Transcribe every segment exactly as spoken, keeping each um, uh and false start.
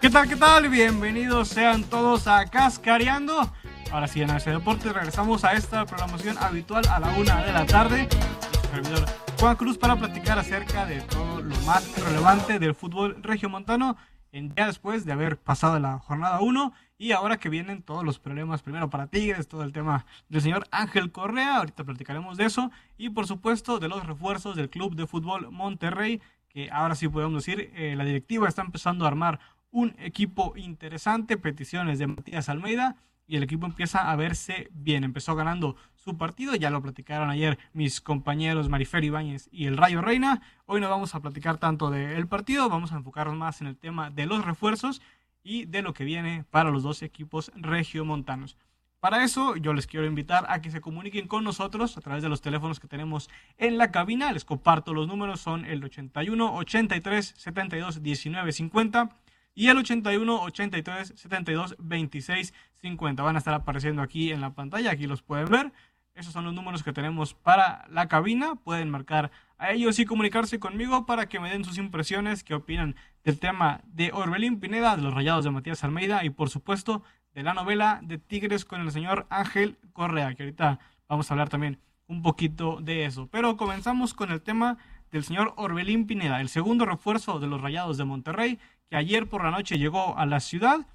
¿Qué tal, qué tal? Bienvenidos sean todos a Cascareando. Ahora sí, en A B C Deportes regresamos a esta programación habitual a la una de la tarde. Y su servidor Juan Cruz para platicar acerca de todo lo más relevante del fútbol regiomontano en día después de haber pasado la jornada uno y ahora que vienen todos los problemas, primero para Tigres, todo el tema del señor Ángel Correa, ahorita platicaremos de eso, y por supuesto de los refuerzos del Club de Fútbol Monterrey, que ahora sí podemos decir, eh, la directiva está empezando a armar un equipo interesante, peticiones de Matías Almeida, y el equipo empieza a verse bien. Empezó ganando su partido, ya lo platicaron ayer mis compañeros Marifer Ibáñez y el Rayo Reina. Hoy no vamos a platicar tanto del partido, vamos a enfocarnos más en el tema de los refuerzos y de lo que viene para los dos equipos regiomontanos. Para eso yo les quiero invitar a que se comuniquen con nosotros a través de los teléfonos que tenemos en la cabina. Les comparto los números, son el ochenta y uno, ochenta y tres, setenta y dos, diecinueve, cincuenta y el ochenta y uno, ochenta y tres, setenta y dos, veintiséis, cincuenta. Van a estar apareciendo aquí en la pantalla, aquí los pueden ver. Esos son los números que tenemos para la cabina. Pueden marcar a ellos y comunicarse conmigo para que me den sus impresiones, qué opinan del tema de Orbelín Pineda, de los Rayados de Matías Almeida y por supuesto de la novela de Tigres con el señor Ángel Correa, que ahorita vamos a hablar también un poquito de eso. Pero comenzamos con el tema del señor Orbelín Pineda, el segundo refuerzo de los Rayados de Monterrey, que ayer por la noche llegó a la ciudad,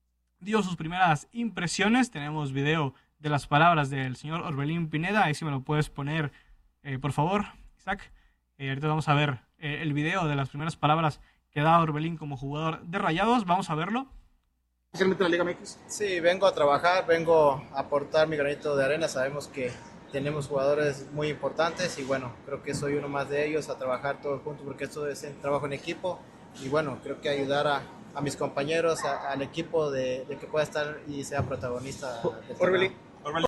dio sus primeras impresiones. Tenemos video de las palabras del señor Orbelín Pineda, ahí sí me lo puedes poner, eh, por favor, Isaac. Eh, ahorita vamos a ver eh, el video de las primeras palabras que da Orbelín como jugador de Rayados, vamos a verlo. ¿Especialmente la Liga M X? Sí, vengo a trabajar, vengo a aportar mi granito de arena, sabemos que tenemos jugadores muy importantes y bueno, creo que soy uno más de ellos, a trabajar todos juntos porque esto es un trabajo en equipo y bueno, creo que ayudar a, a mis compañeros, a, al equipo de, de que pueda estar y sea protagonista. Orbelín. Orbelín.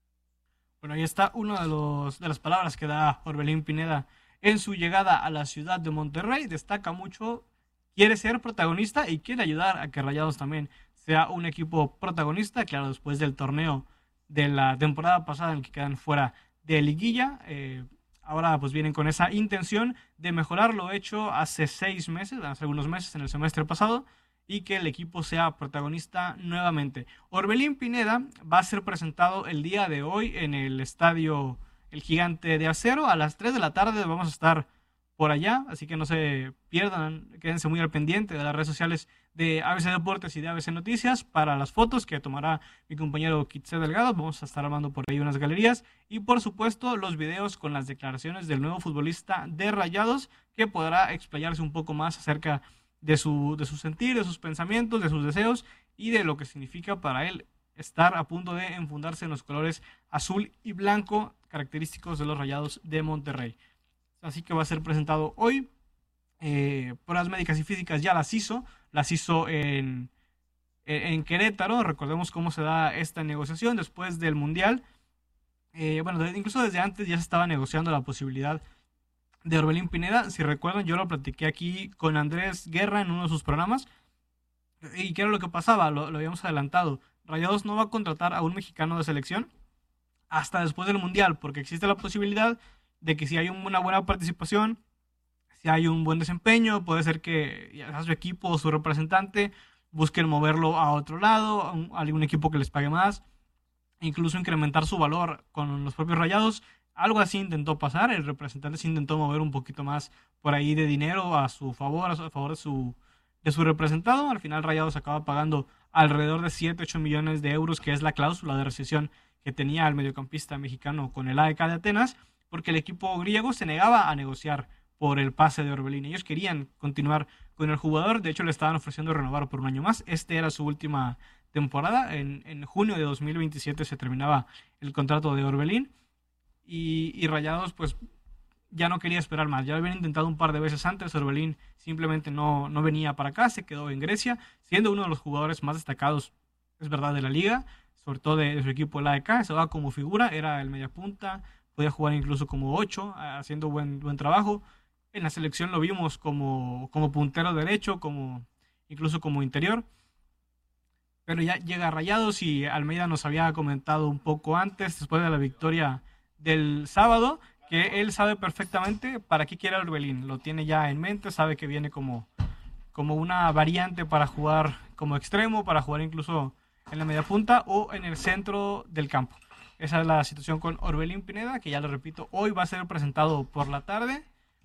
Bueno, ahí está una de, los, de las palabras que da Orbelín Pineda en su llegada a la ciudad de Monterrey. Destaca mucho, quiere ser protagonista y quiere ayudar a que Rayados también sea un equipo protagonista, claro, después del torneo de la temporada pasada en el que quedan fuera de liguilla. Eh, ahora pues vienen con esa intención de mejorar lo hecho hace seis meses, hace algunos meses en el semestre pasado, y que el equipo sea protagonista nuevamente. Orbelín Pineda va a ser presentado el día de hoy en el estadio El Gigante de Acero. A las tres de la tarde vamos a estar por allá, así que no se pierdan, quédense muy al pendiente de las redes sociales de A B C Deportes y de A B C Noticias para las fotos que tomará mi compañero Kitse Delgado. Vamos a estar armando por ahí unas galerías y por supuesto los videos con las declaraciones del nuevo futbolista de Rayados, que podrá explayarse un poco más acerca de su, de su sentir, de sus pensamientos, de sus deseos y de lo que significa para él estar a punto de enfundarse en los colores azul y blanco característicos de los Rayados de Monterrey. Así que va a ser presentado hoy. Eh, pruebas médicas y físicas ya las hizo, las hizo en, en Querétaro. Recordemos cómo se da esta negociación después del Mundial. Eh, bueno, incluso desde antes ya se estaba negociando la posibilidad de Orbelín Pineda. Si recuerdan, yo lo platiqué aquí con Andrés Guerra en uno de sus programas. ¿Y qué era lo que pasaba? Lo, lo habíamos adelantado. Rayados no va a contratar a un mexicano de selección hasta después del Mundial, porque existe la posibilidad de que si hay una buena participación, si hay un buen desempeño, puede ser que a su equipo o su representante busquen moverlo a otro lado, a, un, a algún equipo que les pague más, incluso incrementar su valor con los propios Rayados. Algo así intentó pasar, el representante se intentó mover un poquito más por ahí de dinero a su favor, a, su, a favor de su, de su representado. Al final Rayados acaba pagando alrededor de siete, ocho millones de euros, que es la cláusula de rescisión que tenía el mediocampista mexicano con el A E K de Atenas, porque el equipo griego se negaba a negociar por el pase de Orbelín. Ellos querían continuar con el jugador, de hecho le estaban ofreciendo renovar por un año más. Este era su última temporada, en, en junio de dos mil veintisiete se terminaba el contrato de Orbelín y, y Rayados pues ya no quería esperar más, ya lo habían intentado un par de veces antes. Orbelín simplemente no, no venía para acá, se quedó en Grecia, siendo uno de los jugadores más destacados, es verdad, de la liga, sobre todo de, de su equipo el A E K. Se daba como figura, era el mediapunta, podía jugar incluso como ocho, haciendo buen, buen trabajo. En la selección lo vimos como, como puntero derecho, como, incluso como interior. Pero ya llega a Rayados y Almeida nos había comentado un poco antes, después de la victoria del sábado, que él sabe perfectamente para qué quiere Orbelín. Lo tiene ya en mente, sabe que viene como, como una variante para jugar como extremo, para jugar incluso en la media punta o en el centro del campo. Esa es la situación con Orbelín Pineda, que ya lo repito, hoy va a ser presentado por la tarde.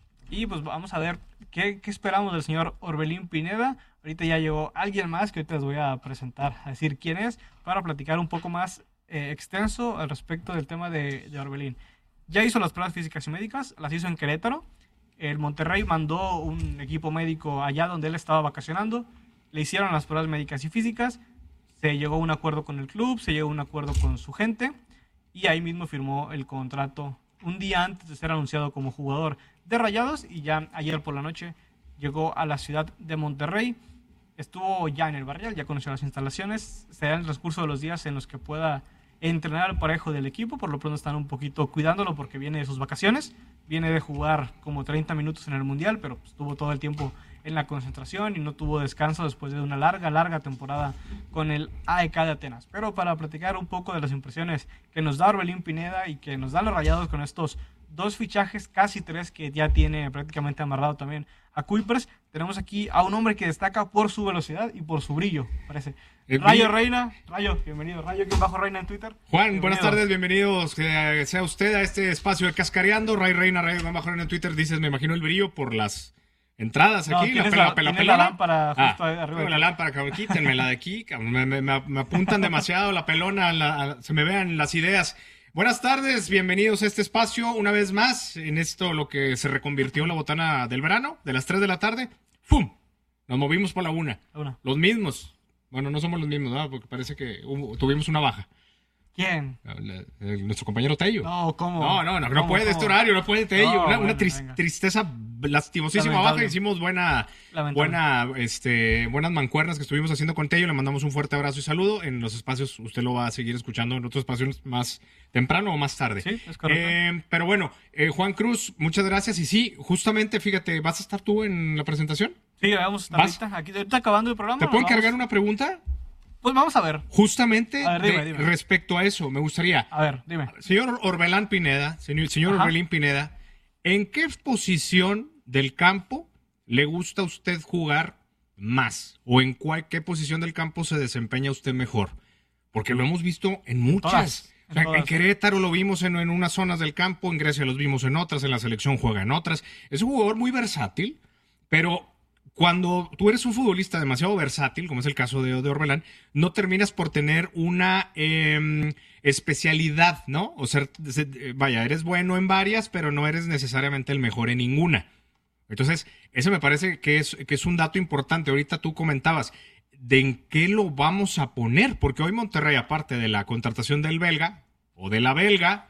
Y pues vamos a ver qué, qué esperamos del señor Orbelín Pineda. Ahorita ya llegó alguien más que ahorita les voy a presentar, a decir quién es, para platicar un poco más eh, extenso al respecto del tema de, de Orbelín. Ya hizo las pruebas físicas y médicas, las hizo en Querétaro. El Monterrey mandó un equipo médico allá donde él estaba vacacionando. Le hicieron las pruebas médicas y físicas. Se llegó a un acuerdo con el club, se llegó a un acuerdo con su gente. Y ahí mismo firmó el contrato un día antes de ser anunciado como jugador de Rayados. Y ya ayer por la noche llegó a la ciudad de Monterrey. Estuvo ya en el Barrial, ya conoció las instalaciones. Será en el transcurso de los días en los que pueda entrenar al parejo del equipo. Por lo pronto están un poquito cuidándolo porque viene de sus vacaciones. Viene de jugar como treinta minutos en el Mundial, pero pues, estuvo todo el tiempo en la concentración y no tuvo descanso después de una larga, larga temporada con el A E K de Atenas. Pero para platicar un poco de las impresiones que nos da Orbelín Pineda y que nos da los Rayados con estos dos fichajes, casi tres, que ya tiene prácticamente amarrado también a Kuipers, tenemos aquí a un hombre que destaca por su velocidad y por su brillo, parece. El Rayo Reina, Rayo, bienvenido. Rayo, ¿quién bajo Reina en Twitter? Juan, Bienvenido. Buenas tardes, bienvenidos. Que sea usted a este espacio de Cascareando. Ray Reina, Rayo bajo Reina en Twitter. Dices, me imagino el brillo por las entradas No, aquí. tienes la, la, pela, tienes pela, la lámpara justo ah, arriba. tengo la lámpara, cabrón, quítenmela de aquí. Cabrón, me, me, me, me apuntan demasiado la pelona, la, se me vean las ideas. Buenas tardes, bienvenidos a este espacio una vez más. En esto lo que se reconvirtió en la botana del verano, de las tres de la tarde. ¡Fum! Nos movimos por la una. La una. Los mismos. Bueno, no somos los mismos, ¿no? Porque parece que hubo, tuvimos una baja. ¿Quién? La, el, nuestro compañero Tello. No, ¿cómo? No, no, no, no ¿Cómo, puede cómo? este horario, no puede Tello. No, una bueno, una tris, tristeza lastimosísima Lamentable. baja. Hicimos buena, Lamentable. buena, este, buenas mancuernas que estuvimos haciendo con Tello. Le mandamos un fuerte abrazo y saludo. En los espacios, usted lo va a seguir escuchando en otros espacios más temprano o más tarde. Sí, es correcto. Eh, pero bueno, eh, Juan Cruz, muchas gracias. Y sí, justamente, fíjate, ¿vas a estar tú en la presentación? Sí, vamos ¿Vas? ahorita, aquí, ahorita acabando el programa. ¿Te puedo nos encargar vamos. una pregunta? Pues vamos a ver. Justamente A ver, dime, de- dime. respecto a eso, me gustaría... A ver, dime. Señor Orbelán Pineda, señor, señor Ajá. Orbelín Pineda, ¿en qué posición del campo le gusta a usted jugar más? ¿O en cuál, qué posición del campo se desempeña usted mejor? Porque lo hemos visto en muchas. todas, en O sea, todas. en Querétaro lo vimos en, en unas zonas del campo, en Grecia los vimos en otras, en la selección juega en otras. Es un jugador muy versátil, pero cuando tú eres un futbolista demasiado versátil, como es el caso de, de Orbelán, no terminas por tener una eh, especialidad, ¿no? O sea, se- vaya, eres bueno en varias, pero no eres necesariamente el mejor en ninguna. Entonces, eso me parece que es, que es un dato importante. Ahorita tú comentabas, ¿de en qué lo vamos a poner? Porque hoy Monterrey, aparte de la contratación del belga, o de la belga,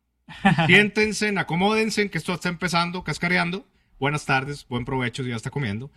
siéntense, acomódense, que esto está empezando, cascareando. Buenas tardes, buen provecho si ya está comiendo.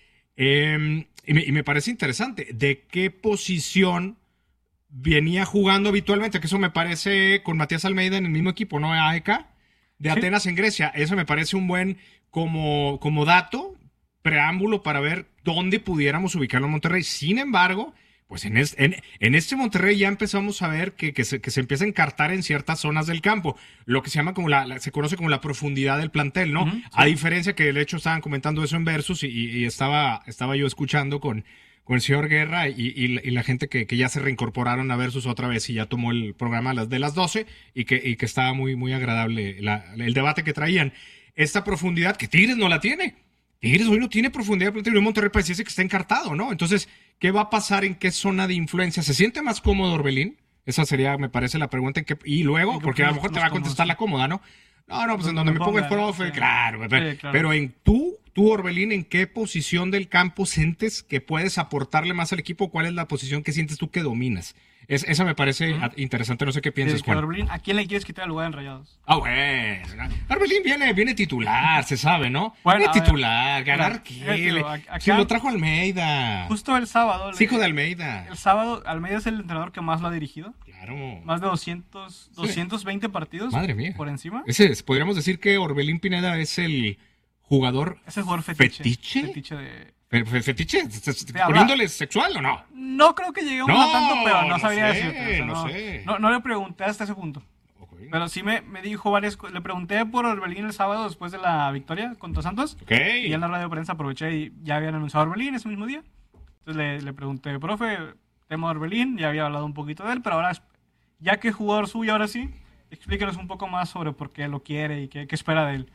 Eh, y, me, y me parece interesante, ¿de qué posición venía jugando habitualmente? Que eso me parece con Matías Almeida en el mismo equipo, ¿no? A E K, de Sí. Atenas en Grecia. Eso me parece un buen como, como dato, preámbulo para ver dónde pudiéramos ubicarlo en Monterrey. Sin embargo, pues en, es, en, en este Monterrey ya empezamos a ver que, que, se, que se empieza a encartar en ciertas zonas del campo, lo que se llama como la, la- se conoce como la profundidad del plantel, ¿no? Ujú, sí. A diferencia que de hecho estaban comentando eso en Versus y, y- y estaba, estaba yo escuchando con, con el señor Guerra y, y la- y la gente que, que ya se reincorporaron a Versus otra vez y ya tomó el programa a las de las doce y que, y que estaba muy, muy agradable la- el debate que traían. Esta profundidad que Tigres no la tiene. Tigres hoy no tiene profundidad de plantel y Monterrey parece que está encartado, ¿no? Entonces, ¿qué va a pasar? ¿En qué zona de influencia? ¿Se siente más cómodo Orbelín? Esa sería, me parece, la pregunta. En qué, y luego, ¿En qué porque a lo nos- mejor te nos va a contestar cómodos? la cómoda, ¿no? No, no, pues en Donde donde me me ponga el pongan, profe, sí. claro, pero, Sí, claro. pero en tú, tú, Orbelín, ¿en qué posición del campo sientes que puedes aportarle más al equipo? ¿Cuál es la posición que sientes tú que dominas? Es, esa me parece Ujú. a- interesante, no sé qué Sí, piensas, que Juan. Orbelín, ¿a quién le quieres quitar el lugar en Rayados? Ah, bueno. Orbelín viene, viene titular, se sabe, ¿no? Bueno, viene a ver, titular, ganar mira, qué. fíjate, Le- acá- si lo trajo Almeida. Justo el sábado. Es le- hijo de Almeida. El sábado, Almeida es el entrenador que más lo ha dirigido. Claro. Más de doscientos, doscientos veinte partidos. Madre mía. Por encima. Ese es, podríamos decir que Orbelín Pineda es el jugador Es el jugador fetiche. ¿Fetiche? Fetiche de... fe- fe- fetiche, habla- poniéndole sexual o no. No creo que lleguemos No, a tanto, pero no, no sabría sé, decirte. o sea, no no, sé. no, no le pregunté hasta ese punto. Ok, Pero Pero sí me, me dijo varias cosas. Le pregunté por Orbelín el sábado después de la victoria contra Santos. Ok. Y en la radio de prensa aproveché y ya habían anunciado a Orbelín ese mismo día. Entonces le, le pregunté, profe, tema de Orbelín, ya había hablado un poquito de él, pero ahora, ya que es jugador suyo, ahora sí, explíquenos un poco más sobre por qué lo quiere y qué, qué espera de él.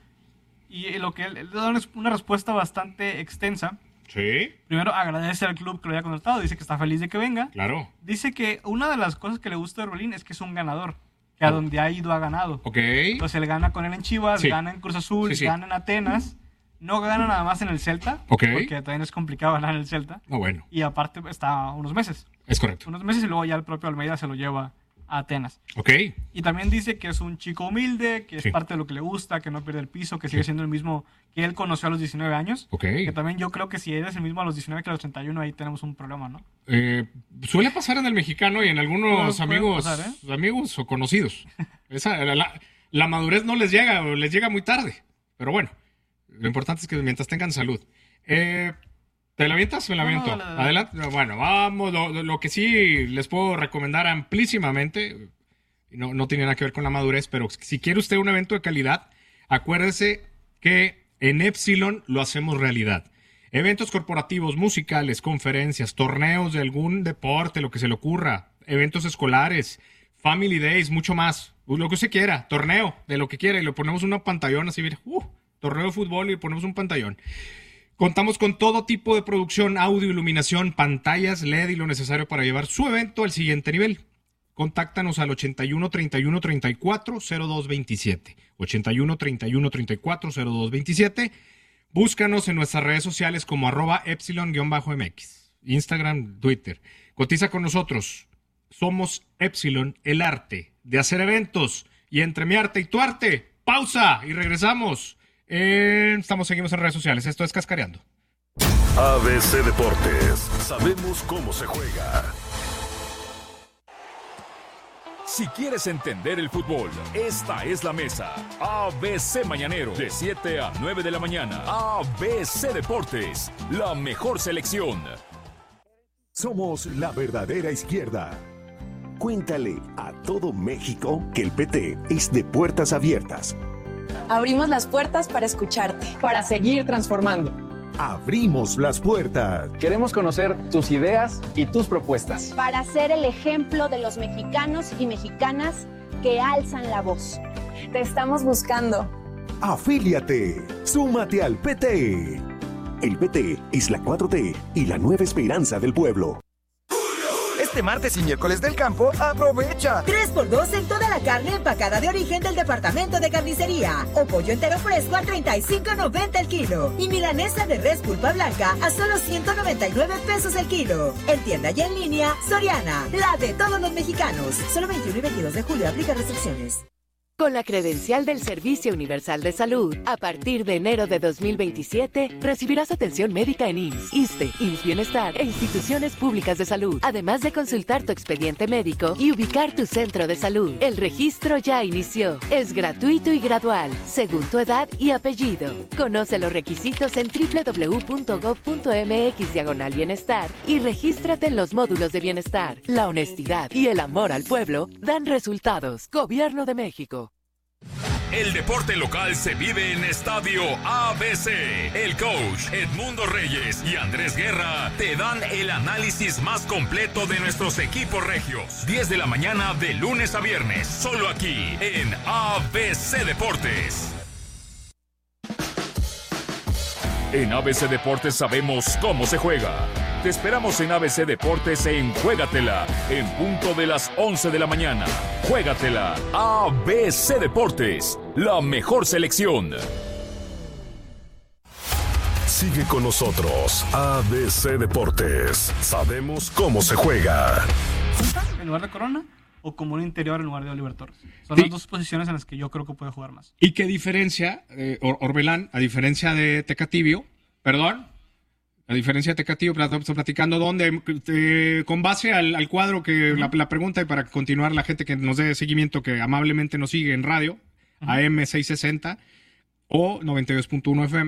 Y lo que él, él da una respuesta bastante extensa. Sí. Primero agradece al club que lo haya contratado, dice que está feliz de que venga. Claro. Dice que una de las cosas que le gusta de Orbelín es que es un ganador, que a donde ha ido ha ganado. Ok. Entonces él gana con él en Chivas, Sí. gana en Cruz Azul, Sí, sí. gana en Atenas, no gana nada más en el Celta, Ok. porque también es complicado ganar en el Celta. No, bueno. Y aparte está unos meses. Es correcto. Unos meses y luego ya el propio Almeida se lo lleva a Atenas. Ok. Y también dice que es un chico humilde, que es Sí. parte de lo que le gusta, que no pierde el piso, que sigue siendo el mismo que él conoció a los diecinueve años. Ok. Que también yo creo que si eres el mismo a los diecinueve que a los treinta y uno, ahí tenemos un problema, ¿no? Eh, suele pasar en el mexicano y en algunos Puede amigos, pasar, ¿eh? amigos o conocidos. Esa, la, la- la madurez no les llega o les llega muy tarde. Pero bueno, lo importante es que mientras tengan salud. Eh, ¿Te la avientas o me la No, aviento? dale, dale. Adelante. Bueno, vamos. Lo, lo- lo que sí les puedo recomendar amplísimamente, no, no tiene nada que ver con la madurez, pero si quiere usted un evento de calidad, acuérdese que en Epsilon lo hacemos realidad. Eventos corporativos, musicales, conferencias, torneos de algún deporte, lo que se le ocurra, eventos escolares, family days, mucho más, lo que usted quiera, torneo, de lo que quiera, y le ponemos una pantallón así, mira, uh, torneo de fútbol y le ponemos un pantallón. Contamos con todo tipo de producción, audio, iluminación, pantallas, L E D y lo necesario para llevar su evento al siguiente nivel. Contáctanos al ochenta y uno, treinta y uno, treinta y cuatro, cero dos veintisiete. ochenta y uno, treinta y uno, treinta y cuatro, cero dos veintisiete. Búscanos en nuestras redes sociales como arroba epsilon-M X. Instagram, Twitter. Cotiza con nosotros. Somos Epsilon, el arte de hacer eventos. Y entre mi arte y tu arte, pausa y regresamos. Eh, estamos, seguimos en redes sociales. Esto es Cascareando. A B C Deportes. Sabemos cómo se juega. Si quieres entender el fútbol, esta es la mesa. A B C Mañanero, de siete a nueve de la mañana. A B C Deportes, la mejor selección. Somos la verdadera izquierda. Cuéntale a todo México que el P T es de puertas abiertas. Abrimos las puertas para escucharte. Para seguir transformando. Abrimos las puertas. Queremos conocer tus ideas y tus propuestas. Para ser el ejemplo de los mexicanos y mexicanas que alzan la voz. Te estamos buscando. Afíliate. Súmate al P T. El P T es la cuatro T y la nueva esperanza del pueblo. Este martes y miércoles del campo, aprovecha. tres por dos en toda la carne empacada de origen del departamento de carnicería. O pollo entero fresco a treinta y cinco noventa el kilo. Y milanesa de res pulpa blanca a solo ciento noventa y nueve pesos el kilo. En tienda y en línea, Soriana, la de todos los mexicanos. Solo veintiuno y veintidós de julio, aplica restricciones. Con la credencial del Servicio Universal de Salud, a partir de enero de dos mil veintisiete, recibirás atención médica en I M S S, ISSSTE, I M S S Bienestar e instituciones públicas de salud, además de consultar tu expediente médico y ubicar tu centro de salud. El registro ya inició. Es gratuito y gradual, según tu edad y apellido. Conoce los requisitos en doble u doble u doble u punto gob punto eme equis diagonal bienestar y regístrate en los módulos de bienestar. La honestidad y el amor al pueblo dan resultados. Gobierno de México. El deporte local se vive en Estadio A B C. El coach Edmundo Reyes y Andrés Guerra te dan el análisis más completo de nuestros equipos regios. diez de la mañana de lunes a viernes, solo aquí en A B C Deportes. En A B C Deportes sabemos cómo se juega. Te esperamos en A B C Deportes en Juégatela, en punto de las once de la mañana. Juégatela, A B C Deportes, la mejor selección. Sigue con nosotros, A B C Deportes. Sabemos cómo se juega. En lugar de Corona o como un interior en lugar de Oliver Torres. Son Sí. las dos posiciones en las que yo creo que puede jugar más. ¿Y qué diferencia, eh, Or- Orbelán, a diferencia de Tecatibio, perdón, a diferencia de Tecatibio, plat- estamos platicando dónde, eh, con base al, al cuadro que la, la pregunta y para continuar la gente que nos dé seguimiento, que amablemente nos sigue en radio, A M seiscientos sesenta o noventa y dos punto uno F M,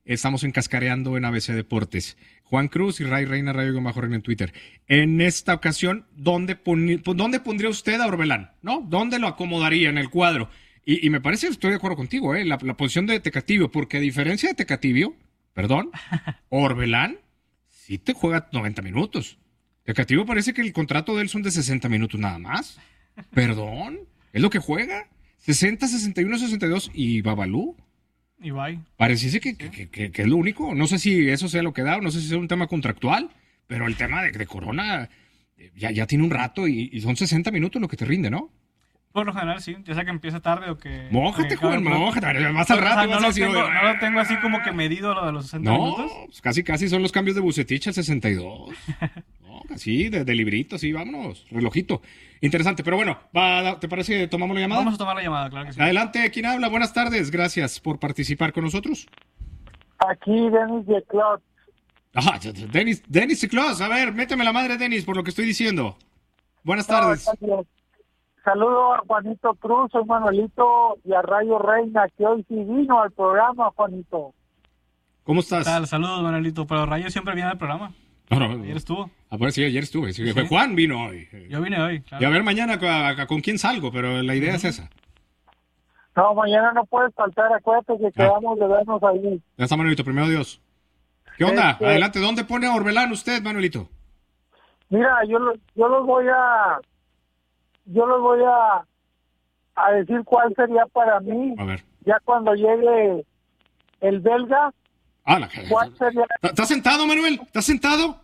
Estamos en Cascareando en A B C Deportes. Juan Cruz y Ray Reina, Radio Bajo Reina en Twitter. En esta ocasión, ¿dónde, poni- ¿dónde pondría usted a Orbelán? ¿No? ¿Dónde lo acomodaría en el cuadro? Y, y me parece, estoy de acuerdo contigo, ¿eh? La, la posición de Tecatibio, porque a diferencia de Tecatibio, perdón, Orbelán sí te juega noventa minutos. Tecatibio parece que el contrato de él son de sesenta minutos nada más. Perdón, es lo que juega. sesenta, sesenta y uno, sesenta y dos y Babalú. Y bye. Pareciese que, que, que, que, que es lo único. No sé si eso sea lo que da, o no sé si es un tema contractual, pero el tema de, de Corona ya, ya tiene un rato y, y son sesenta minutos lo que te rinde, ¿no? Por lo general, sí. Ya sea que empiece tarde o que... Mójate, que Juan, mójate. Vas al rato. O sea, no, vas a lo decir, tengo, oye, no lo tengo así como que medido lo de los sesenta no, minutos. pues casi, casi son los cambios de Bucetich al sesenta y dos. No, así, de, de librito, así, vámonos. Relojito. Interesante, pero bueno, va, ¿te parece que tomamos la llamada? Vamos a tomar la llamada, claro que sí. Adelante, ¿quién habla? Buenas tardes, gracias por participar con nosotros. Aquí, Denis de Clot. Ah, Denis, Denis Ciclos, a ver, méteme la madre, Denis, por lo que estoy diciendo. Buenas tardes. No, saludo a Juanito Cruz, soy Manuelito y a Rayo Reina, que hoy sí vino al programa, Juanito. ¿Cómo estás? ¿Qué tal? Saludos, Manuelito. Pero Rayo siempre viene al programa. No, no, ayer estuvo. Ah, pues sí, ayer estuve. Sí, ¿Sí? Juan vino hoy. Yo vine hoy, claro. Y a ver mañana a, a, con quién salgo, pero la idea uh-huh. es esa. No, mañana no puedes faltar, acuérdate que ah. quedamos de vernos ahí. Ya está, Manuelito, primero Dios. ¿Qué onda? Este... Adelante, ¿dónde pone a Orbelán usted, Manuelito? Mira, yo, yo los voy a... Yo les voy a, a decir cuál sería para mí. A ver. Ya cuando llegue el belga. Ah, la... ¿Cuál sería? ¿Estás sentado, Manuel? ¿Estás sentado?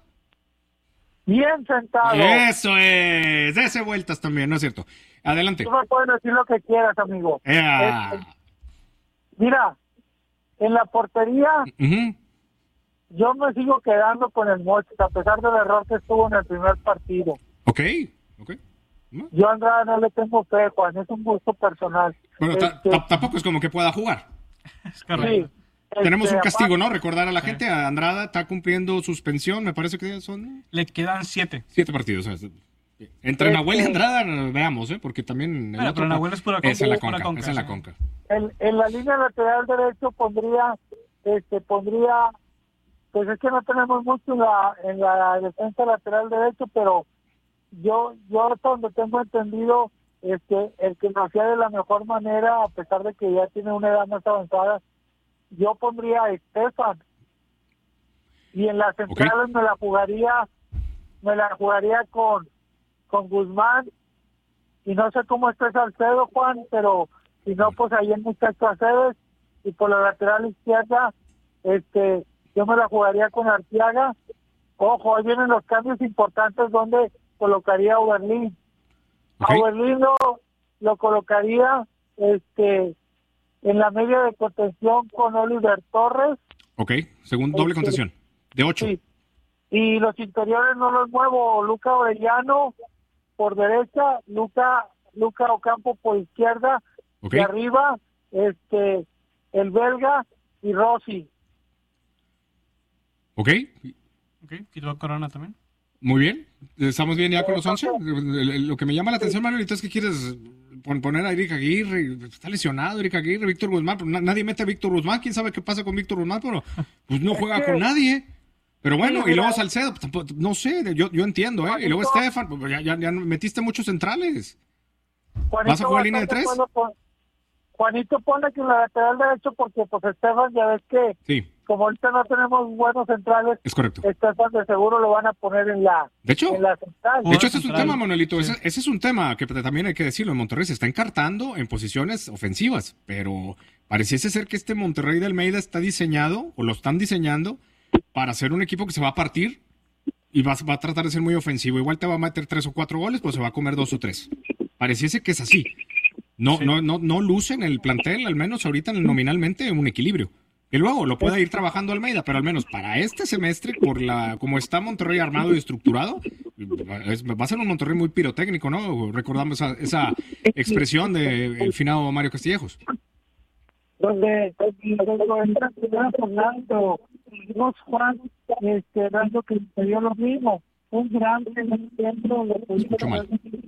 Bien sentado. Eso es. Dese vueltas también, ¿no es cierto? Adelante. Tú me puedes decir lo que quieras, amigo. Yeah. Este, mira, en la portería, uh-huh. yo me sigo quedando con el Mochis, a pesar del error que estuvo en el primer partido. Ok, ok. ¿No? Yo a Andrada no le tengo fe, Juan, es un gusto personal. Bueno, este... tampoco es como que pueda jugar. Es correcto. Sí, Tenemos este, un castigo, aparte... ¿no? Recordar a la sí. gente, a Andrada está cumpliendo suspensión, me parece que son... Le quedan siete. Siete partidos. O sea, entre este... Nahuel y Andrada, veamos, ¿eh? Porque también... Bueno, pero Nahuel es pura conca. Es en la conca, conca, es en la conca. En, en la línea lateral derecho pondría, este, pondría... Pues es que no tenemos mucho en la, en la defensa lateral derecho, pero... Yo, yo hasta donde tengo entendido, este, el que nos hacía de la mejor manera, a pesar de que ya tiene una edad más avanzada, yo pondría a Estefan. Y en las centrales okay. me la jugaría, me la jugaría con, con Guzmán. Y no sé cómo está Salcedo, Juan, pero si no, pues ahí en muchacho Aceves. Y por la lateral izquierda, este, yo me la jugaría con Arteaga. Ojo, ahí vienen los cambios importantes donde colocaría a Oberlin. Okay. A Oberlin lo, lo colocaría este en la media de contención con Oliver Torres. Ok, según doble este, contención, de ocho. Sí. Y los interiores no los muevo, Luca Orellano por derecha, Luca Luca Ocampo por izquierda, okay. y arriba este el belga y Rossi. Ok. Ok, y luego Corona también. Muy bien, estamos bien ya con los once. Lo que me llama la atención, Manuelito, es que quieres poner a Eric Aguirre. Está lesionado Eric Aguirre, Víctor Guzmán. Pero nadie mete a Víctor Guzmán. ¿Quién sabe qué pasa con Víctor Guzmán? Pero pues no juega con nadie. Pero bueno, y luego Salcedo, no sé, yo, yo entiendo, ¿eh? Y luego Estefan, ya, ya, ya metiste muchos centrales. Juanito, ¿Vas a jugar línea de tres? Juanito pone que en la lateral derecho, porque pues Estefan ya ves que... Sí. Como ahorita no tenemos buenos centrales, es correcto. Estefan de seguro lo van a poner en la, de hecho, en la central. De hecho, ese es un tema, Manuelito. Sí. Ese, ese es un tema que también hay que decirlo. En Monterrey se está encartando en posiciones ofensivas, pero pareciese ser que este Monterrey de Almeida está diseñado, o lo están diseñando, para ser un equipo que se va a partir y va, va a tratar de ser muy ofensivo. Igual te va a meter tres o cuatro goles, pues se va a comer dos o tres. Pareciese que es así. No, sí. no, no, no luce en el plantel, al menos ahorita nominalmente, un equilibrio. Y luego lo pueda ir trabajando Almeida, pero al menos para este semestre, por la como está Monterrey armado y estructurado, es, va a ser un Monterrey muy pirotécnico, ¿no? Recordamos esa, esa expresión del finado Mario Castillejos. Donde Fernando, Juan, este, dando que se dio lo mismo. un gran centro Te escucho mal.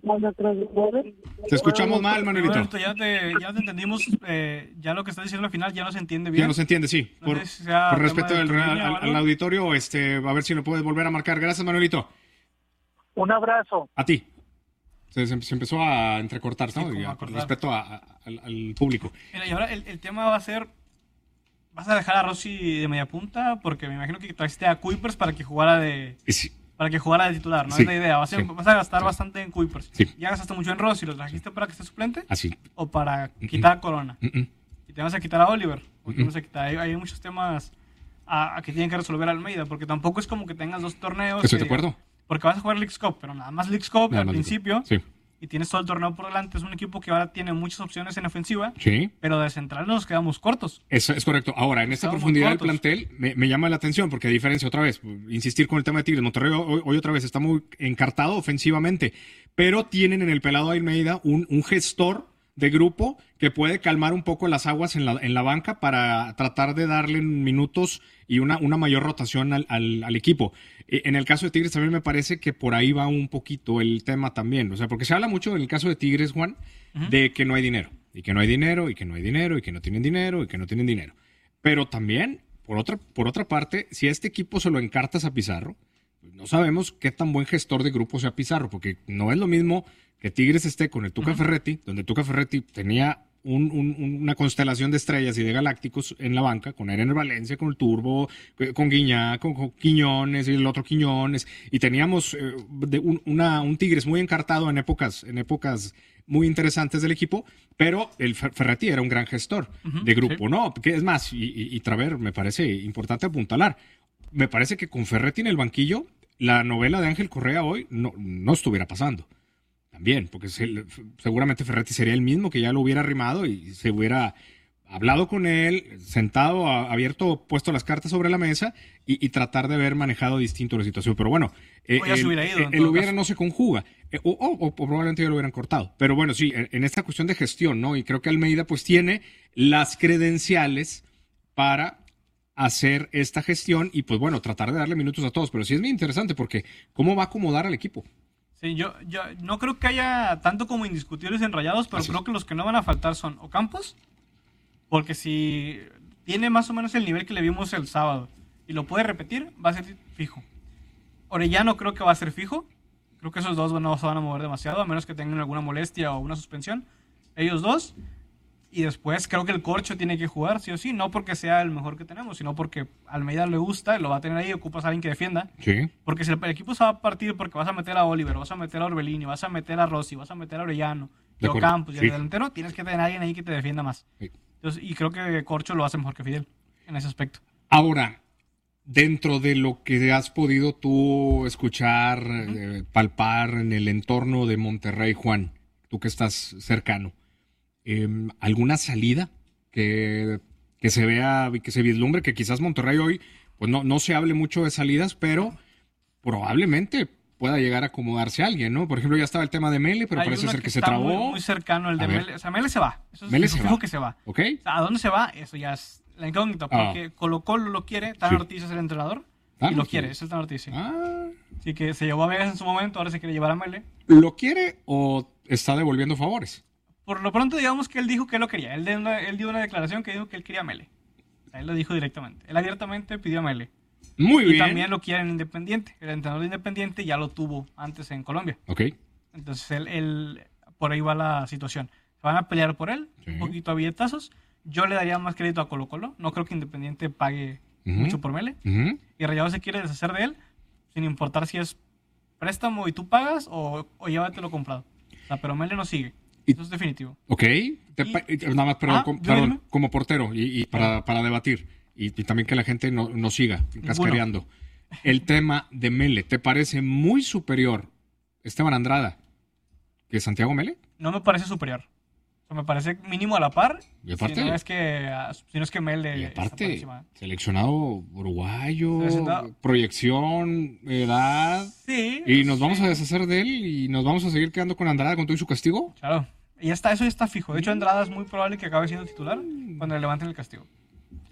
Te escuchamos mal, Manuelito. Roberto, ya te, ya te entendimos, eh, ya lo que estás diciendo al final ya no se entiende bien. Ya no se entiende, sí. No Por, sé si sea por tema respeto de del, tu al, línea o al- algo. al auditorio, este, a ver si lo puedes volver a marcar. Gracias, Manuelito. Un abrazo. A ti. Se, se- se empezó a entrecortar, ¿no? Sí, como Y a a- por cortar. respeto a- a- al, al público. Mira, y ahora el, el tema va a ser, ¿vas a dejar a Rossi de media punta? Porque me imagino que trajiste a Kuipers para que jugara de... Sí. Para que jugara de titular, ¿no? Sí, Es la idea. Vas a, sí. vas a gastar bastante en Kuipers. Sí. Ya gastaste mucho en Rossi. ¿Lo trajiste para que esté suplente? Así. ¿O para quitar a Corona? Mm, mm. Y te vas a quitar a Oliver. ¿O te Mm, mm. vas a quitar? Hay, hay muchos temas a, a que tienen que resolver Almeida. Porque tampoco es como que tengas dos torneos. Estoy que de acuerdo. digas- Porque vas a jugar Leagues Cup, pero nada más Leagues Cup Nada al más Leagues principio. Cup. Sí. Y tienes todo el torneo por delante. Es un equipo que ahora tiene muchas opciones en ofensiva. Sí. Pero de central nos quedamos cortos. Eso es correcto. Ahora, en esta Estamos profundidad del cortos. plantel, me, me llama la atención porque a diferencia, otra vez, insistir con el tema de Tigres, Monterrey hoy, hoy otra vez está muy encartado ofensivamente, pero tienen en el pelado Almeida un, un gestor de grupo que puede calmar un poco las aguas en la, en la banca para tratar de darle minutos y una, una mayor rotación al, al, al equipo. Eh, En el caso de Tigres también me parece que por ahí va un poquito el tema también. O sea, porque se habla mucho en el caso de Tigres, Juan, Ujú. de que no hay dinero. Y que no hay dinero, y que no hay dinero, y que no tienen dinero, y que no tienen dinero. Pero también, por otra, por otra parte, si a este equipo se lo encartas a Pizarro, pues no sabemos qué tan buen gestor de grupo sea Pizarro, porque no es lo mismo que Tigres esté con el Tuca Ujú. Ferretti, donde Tuca Ferretti tenía un- un- una constelación de estrellas y de galácticos en la banca, con Erener Valencia, con el Turbo, eh, con Guiñá, con, con Quiñones y el otro Quiñones, y teníamos eh, de un, una- un Tigres muy encartado en épocas, en épocas muy interesantes del equipo, pero el Fer- Ferretti era un gran gestor Ujú, de grupo, sí. ¿no? Que es más, y, y, y Traver, me parece importante apuntalar, me parece que con Ferretti en el banquillo, la novela de Ángel Correa hoy no, no estuviera pasando. También, porque se- seguramente Ferretti sería el mismo que ya lo hubiera arrimado y se hubiera hablado con él, sentado, a- abierto, puesto las cartas sobre la mesa y, y tratar de haber manejado distinto la situación. Pero bueno, eh, O ya se el, hubiera ido, en el todo hubiera caso. no se conjuga. Eh, o, o- o probablemente ya lo hubieran cortado. Pero bueno, sí, en, en esta cuestión de gestión, ¿no? Y creo que Almeida pues tiene las credenciales para hacer esta gestión y pues bueno, tratar de darle minutos a todos. Pero sí es muy interesante porque ¿cómo va a acomodar al equipo? Sí, yo, yo no creo que haya tanto como indiscutibles en Rayados, pero Así creo es. que los que no van a faltar son Ocampos, porque si tiene más o menos el nivel que le vimos el sábado y lo puede repetir, va a ser fijo. Orellano creo que va a ser fijo. Creo que esos dos no se van a mover demasiado, a menos que tengan alguna molestia o una suspensión. Ellos dos. Y después creo que el Corcho tiene que jugar, sí o sí. No porque sea el mejor que tenemos, sino porque a Almeida le gusta, lo va a tener ahí, ocupas a alguien que defienda. Sí. Porque si el, el equipo se va a partir porque vas a meter a Oliver, vas a meter a Orbelini, vas a meter a Rossi, vas a meter a Orellano, De y acuerdo, Ocampos y sí. el delantero, tienes que tener a alguien ahí que te defienda más. Sí. Entonces, y creo que Corcho lo hace mejor que Fidel en ese aspecto. Ahora, dentro de lo que has podido tú escuchar, eh, palpar en el entorno de Monterrey, Juan, tú que estás cercano, eh, ¿alguna salida que, que se vea, que se vislumbre, que quizás Monterrey hoy, pues no, no se hable mucho de salidas, pero probablemente pueda llegar a acomodarse alguien, ¿no? Por ejemplo, ya estaba el tema de Mele, pero Hay parece uno ser que, se está trabó. Muy, muy cercano el de A ver. Mele. O sea, Mele se va. Eso es Mele fijo se va. que se va. ¿Ok? O sea, ¿a dónde se va? Eso ya es la incógnita. Ah. Porque Colo Colo lo quiere, Tan Sí. Ortiz es el entrenador. Ah, y lo sí. quiere, es el Tan Ortiz. Sí. Ah, Así que se llevó a Vegas en su momento, ahora se quiere llevar a Mele. ¿lo quiere o está devolviendo favores? Por lo pronto, digamos que él dijo que él lo quería. Él, de una- él dio una declaración que dijo que él quería a Mele. O sea, él lo dijo directamente. Él abiertamente pidió a Mele. Muy Y bien. también lo quiere en Independiente. El entrenador de Independiente ya lo tuvo antes en Colombia. Ok. Entonces, él, él- por ahí va la situación. Se van a pelear por él, Sí. un poquito a billetazos. Yo le daría más crédito a Colo Colo. No creo que Independiente pague Ujú. mucho por Mele. Ujú. Y Rayados se quiere deshacer de él, sin importar si es préstamo y tú pagas o, o llévatelo comprado. O sea, pero Mele no sigue. Y- Eso es definitivo. Ok, Te pa- eh, nada más, perdón, Ah, com- dime, perdón, dime. como portero y, y para, para debatir y, y también que la gente no, no siga cascareando. El tema de Mele, ¿te parece muy superior Esteban Andrada que Santiago Mele? No me parece superior. O sea, me parece mínimo a la par. Y aparte- Si no es que, si no es que Mele Y está por aparte, encima. seleccionado uruguayo, Seleccionado. proyección, edad, Sí. y nos sí. vamos a deshacer de él y nos vamos a seguir quedando con Andrada con todo y su castigo. Claro. Y ya está, eso ya está fijo. De hecho, Andrada es muy probable que acabe siendo titular cuando le levanten el castigo.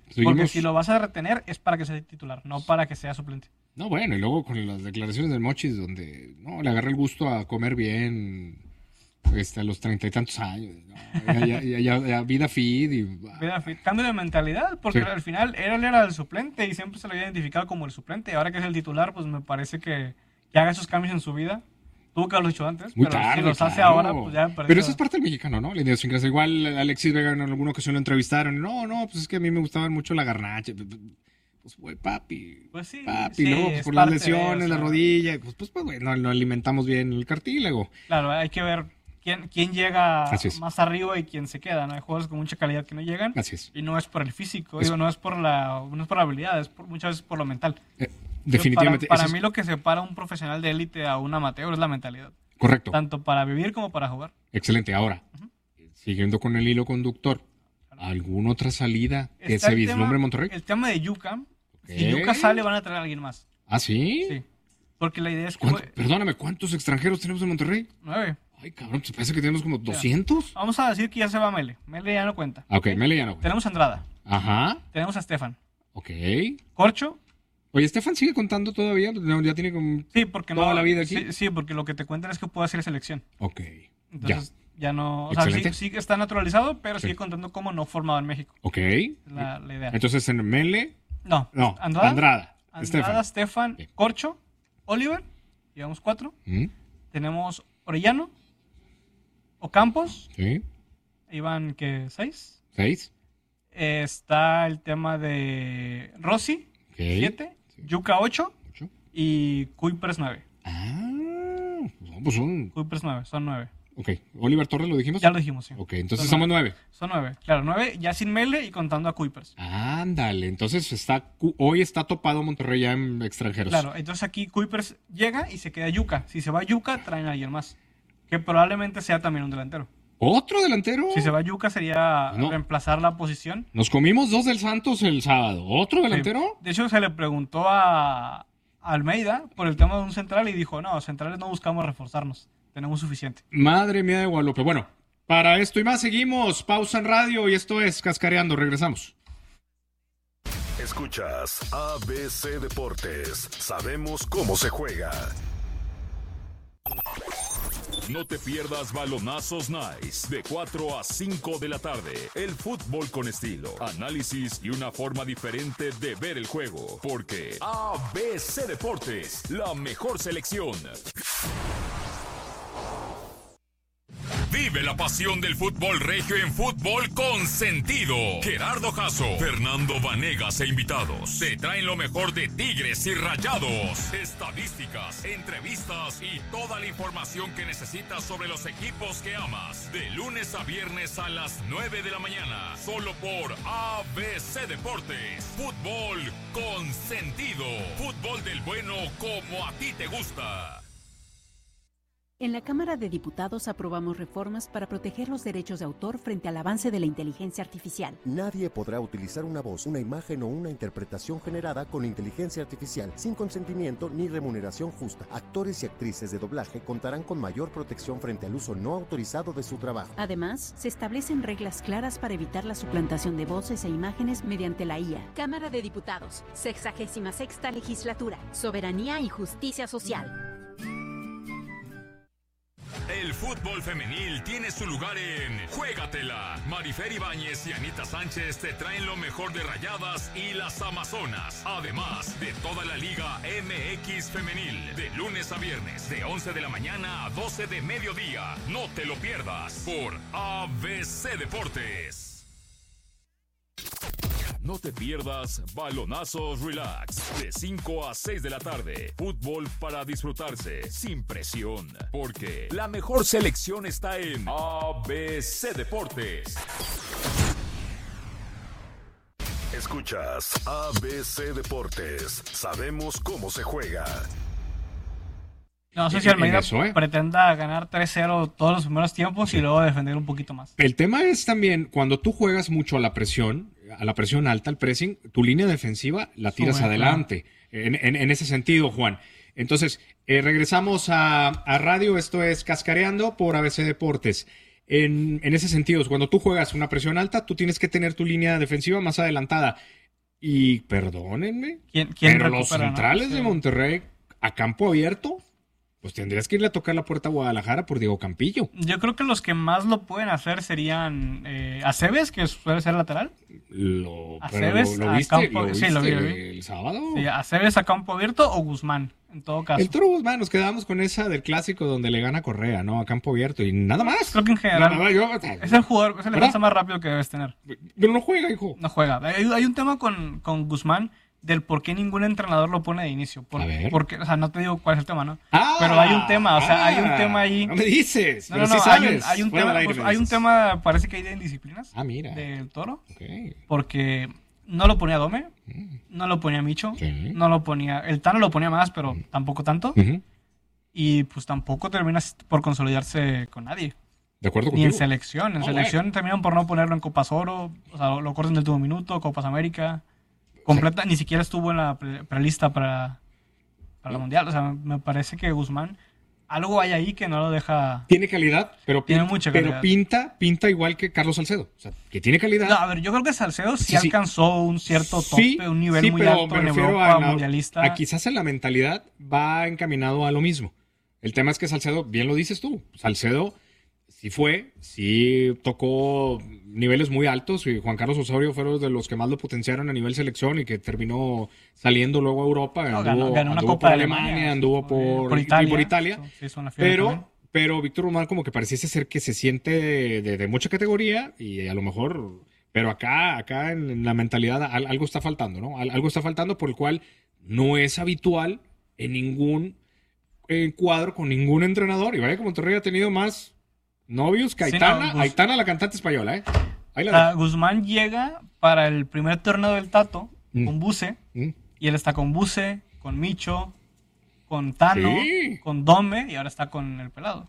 Seguimos. Porque si lo vas a retener es para que sea titular, no para que sea suplente. No, bueno, y luego con las declaraciones del Mochis donde no le agarré el gusto a comer bien este, a los treinta y tantos años. ¿no? Ya, ya, ya, ya, ya, vida fit. Y... Vida fit. Cambio de mentalidad, porque sí. al final él era el suplente y siempre se lo había identificado como el suplente. Ahora que es el titular, pues me parece que, que haga esos cambios en su vida. Tuvo que haberlo hecho antes, Muy pero tarde, si los claro. hace ahora, pues ya... Perdió. Pero eso es parte del mexicano, ¿no? La idiosincrasia. Igual Alexis Vega en alguna ocasión lo entrevistaron. No, no, pues es que a mí me gustaba mucho la garnacha. Pues, güey, papi. Pues sí, papi, sí, ¿no? Pues por las lesiones, la rodilla. Pues, pues, pues güey, no, no alimentamos bien el cartílago. Claro, hay que ver quién, quién llega más arriba y quién se queda, ¿no? Hay jugadores con mucha calidad que no llegan. Así es. Y no es por el físico, es... digo, no es por la, no es por la habilidad, es por, muchas veces por lo mental. Eh, definitivamente. Para, para es... mí lo que separa a un profesional de élite a un amateur es la mentalidad. Correcto. Tanto para vivir como para jugar. Excelente. Ahora, uh-huh. siguiendo con el hilo conductor, ¿alguna otra salida que Está se vislumbra en Monterrey? El tema de Yuka. Okay. Si Yuka sale, van a traer a alguien más. ¿Ah, sí? Sí. Porque la idea es que... ¿Cuánto, perdóname, ¿cuántos extranjeros tenemos en Monterrey? Nueve. Ay, cabrón, ¿te parece que tenemos como doscientos? Vamos a decir que ya se va Mele. Mele ya no cuenta. Ok, Mele ya no cuenta. Tenemos a Andrada. Ajá. Tenemos a Estefan. Ok. Corcho. Oye, ¿Estefan sigue contando todavía? Ya tiene como sí, porque toda no, la vida aquí. Sí, sí, porque lo que te cuentan es que puede hacer selección. Ok. Entonces ya, ya no... O Excelente. sea, sí, sí está naturalizado, pero sí. sigue contando como no formado en México. Ok. La, la idea. Entonces, ¿en Mele? No. No, Andrada. Andrada. Andrada, Estefan, sí. Corcho, Oliver. Llevamos cuatro. ¿Mm? Tenemos Orellano. Ocampos. Sí. Ahí van, ¿qué? ¿Seis? ¿Seis? Eh, está el tema de Rossi. Okay. Siete. Sí. Yuka, ocho. Ocho. Y Kuipers, nueve. Ah, no, pues son... Kuipers, nueve. Son nueve. Ok. ¿Oliver Torres lo dijimos? Ya lo dijimos, sí. Ok, entonces son somos nueve. nueve. Son nueve. Claro, nueve ya sin Mele y contando a Kuipers. Ándale, entonces está hoy está topado Monterrey ya en extranjeros. Claro, entonces aquí Kuipers llega y se queda Yuka. Si se va Yuka, traen a alguien más. Que probablemente sea también un delantero. ¿Otro delantero? Si se va Yuka sería no. reemplazar la posición. Nos comimos dos del Santos el sábado. ¿Otro delantero? Sí. De hecho, se le preguntó a Almeida por el tema de un central y dijo, no, centrales no buscamos reforzarnos. Tenemos suficiente. Madre mía de Guadalupe. Bueno, para esto y más seguimos. Pausa en radio y esto es Cascareando. Regresamos. Escuchas A B C Deportes. Sabemos cómo se juega. No te pierdas Balonazos Nice de cuatro a cinco de la tarde. El fútbol con estilo, análisis y una forma diferente de ver el juego. Porque A B C Deportes, la mejor selección. Vive la pasión del fútbol regio en Fútbol con Sentido. Gerardo Jasso, Fernando Vanegas e invitados te traen lo mejor de Tigres y Rayados. Estadísticas, entrevistas y toda la información que necesitas sobre los equipos que amas. De lunes a viernes a las nueve de la mañana. Solo por A B C Deportes. Fútbol con Sentido. Fútbol del bueno como a ti te gusta. En la Cámara de Diputados aprobamos reformas para proteger los derechos de autor frente al avance de la inteligencia artificial. Nadie podrá utilizar una voz, una imagen o una interpretación generada con inteligencia artificial sin consentimiento ni remuneración justa. Actores y actrices de doblaje contarán con mayor protección frente al uso no autorizado de su trabajo. Además, se establecen reglas claras para evitar la suplantación de voces e imágenes mediante la I A. Cámara de Diputados, sexagésima sexta legislatura, soberanía y justicia social. El fútbol femenil tiene su lugar en Juégatela. Marifer Ibáñez y Anita Sánchez te traen lo mejor de Rayadas y las Amazonas. Además de toda la Liga M X Femenil. De lunes a viernes, de once de la mañana a doce de mediodía. No te lo pierdas por A B C Deportes. No te pierdas Balonazos Relax de cinco a seis de la tarde. Fútbol para disfrutarse sin presión, porque la mejor selección está en A B C Deportes. Escuchas A B C Deportes. Sabemos cómo se juega. No sé si Almeida eso, ¿eh? pretenda ganar tres cero todos los primeros tiempos sí. y luego defender un poquito más. El tema es también cuando tú juegas mucho a la presión, a la presión alta, al pressing, tu línea defensiva la tiras Sube, adelante. Claro. En, en, en ese sentido, Juan. Entonces, eh, regresamos a, a radio. Esto es Cascareando por A B C Deportes. En, en ese sentido, cuando tú juegas una presión alta, tú tienes que tener tu línea defensiva más adelantada. Y perdónenme, ¿Quién, quién pero los recupera, centrales no? Sí. de Monterrey a campo abierto, pues tendrías que irle a tocar la puerta a Guadalajara por Diego Campillo. Yo creo que los que más lo pueden hacer serían eh, Aceves, que suele ser lateral. Lo, Aceves lo, lo a viste, campo, lo sí, lo vi, lo vi. el sábado. Sí, Aceves a campo abierto o Guzmán, en todo caso. El Toro Guzmán, nos quedamos con esa del clásico donde le gana Correa, ¿no? A campo abierto y nada más. Creo que en general Nada más, yo- es el jugador, es el ¿verdad? defensa más rápido que debes tener. Pero no juega, hijo. No juega. Hay, hay un tema con, con Guzmán del por qué ningún entrenador lo pone de inicio. Por, A ver. Porque, o sea, no te digo cuál es el tema, ¿no? Ah, pero hay un tema, o sea, ah, hay un tema ahí. No me dices, No, pero no, no, sí hay un, sabes. hay un Fuera tema, del aire pues, me hay un dices. tema, parece que hay de indisciplinas Ah, mira. del Toro. Ok. Porque no lo ponía Dome, no lo ponía Micho, Sí. no lo ponía. El Tano lo ponía más, pero tampoco tanto. Ujú. Y pues tampoco termina por consolidarse con nadie. De acuerdo Ni en contigo. selección. En No, selección terminan por no ponerlo en Copas Oro. O sea, lo, lo cortan del último minuto, Copas América. Completa, ni siquiera estuvo en la pre- prelista para, para la Mundial. O sea, me parece que Guzmán, algo hay ahí que no lo deja. Tiene calidad, pero Tiene pinta, mucha pero calidad. pinta, pinta igual que Carlos Salcedo. O sea, que tiene calidad. No, a ver, yo creo que Salcedo sí, Sí, sí. alcanzó un cierto tope, Sí, un nivel sí, muy pero alto me en refiero Europa, a la- mundialista. a quizás en la mentalidad va encaminado a lo mismo. El tema es que Salcedo, bien lo dices tú, Salcedo sí fue, sí tocó niveles muy altos y Juan Carlos Osorio fueron de los que más lo potenciaron a nivel selección y que terminó saliendo luego a Europa. No, Anduvo, ganó- ganó una anduvo Copa por de Alemania, Alemania, anduvo por, por, por y Italia. por Italia. Sí, hizo una final Pero, también. pero Víctor Guzmán como que pareciese ser que se siente de, de- de mucha categoría y a lo mejor, pero acá, acá en, en la mentalidad al- algo está faltando, ¿no? Al- algo está faltando por el cual no es habitual en ningún eh, cuadro con ningún entrenador. Y vaya que Monterrey ha tenido más novios que Sí, Aitana, no, Guz- Aitana la cantante española, ¿eh? Ahí la O sea, dejo. Guzmán llega para el primer torneo del Tato Mm. con Buse. Mm. Y él está con Buse, con Micho, con Tano, Sí. con Dome y ahora está con el Pelado.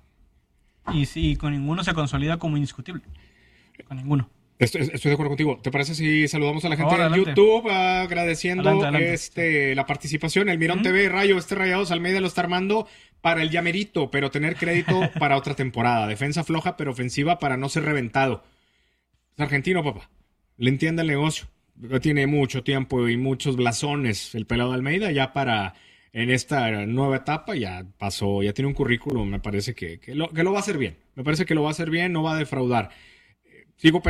Y sí, con ninguno se consolida como indiscutible. Con ninguno. Estoy, estoy de acuerdo contigo. ¿Te parece si saludamos a la gente Ahora, en adelante. YouTube agradeciendo Adelante, adelante. este la participación? El Mirón Ujú. T V, Rayo, este Rayados Almeida lo está armando para el llamerito, pero tener crédito para otra temporada. Defensa floja, pero ofensiva para no ser reventado. Es argentino, papá. Le entiende el negocio. Tiene mucho tiempo y muchos blasones el pelado Almeida ya para en esta nueva etapa. Ya pasó, ya tiene un currículum. Me parece que, que, lo, que lo va a hacer bien. Me parece que lo va a hacer bien, no va a defraudar. Sigo